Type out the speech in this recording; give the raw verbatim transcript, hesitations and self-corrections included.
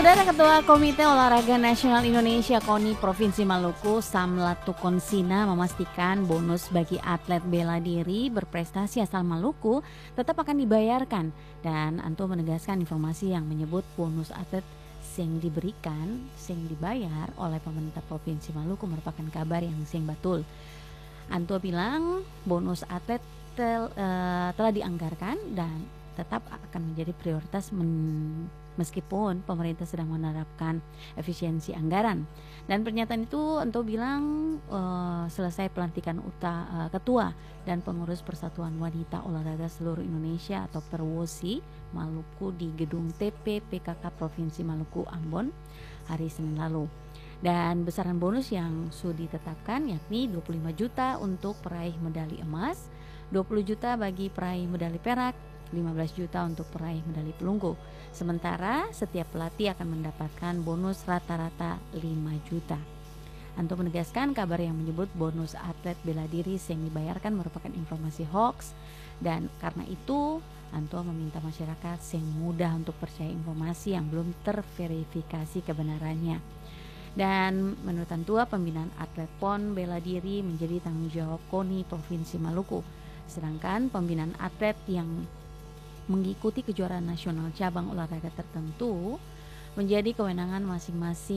Saudara Ketua Komite Olahraga Nasional Indonesia KONI Provinsi Maluku, Samlatu Konsina, memastikan bonus bagi atlet bela diri berprestasi asal Maluku tetap akan dibayarkan, dan Anto menegaskan informasi yang menyebut bonus atlet yang diberikan, yang dibayar oleh pemerintah Provinsi Maluku merupakan kabar yang sing batul. Anto bilang bonus atlet tel, uh, telah dianggarkan dan tetap akan menjadi prioritas men meskipun pemerintah sedang menerapkan efisiensi anggaran. Dan pernyataan itu Anto bilang uh, selesai pelantikan uta, uh, ketua dan pengurus Persatuan Wanita Olahraga Seluruh Indonesia atau Perwosi Maluku di gedung T P P K K Provinsi Maluku Ambon hari Senin lalu. Dan besaran bonus yang sudah ditetapkan yakni dua puluh lima juta untuk peraih medali emas, dua puluh juta bagi peraih medali perak, lima belas juta untuk peraih medali perunggu. Sementara setiap pelatih akan mendapatkan bonus rata-rata lima juta. Anto menegaskan kabar yang menyebut bonus atlet bela diri yang dibayarkan merupakan informasi hoax, dan karena itu Anto meminta masyarakat yang mudah untuk percaya informasi yang belum terverifikasi kebenarannya. Dan menurut Antua, pembinaan atlet PON bela diri menjadi tanggung jawab KONI Provinsi Maluku, sedangkan pembinaan atlet yang mengikuti kejuaraan nasional cabang olahraga tertentu menjadi kewenangan masing-masing